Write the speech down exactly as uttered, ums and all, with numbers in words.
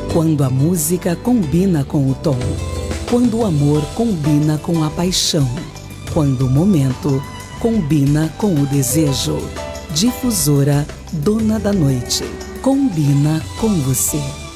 Quando a música combina com o tom. Quando o amor combina com a paixão. Quando o momento combina com o desejo. Difusora Dona da Noite. Combina com você.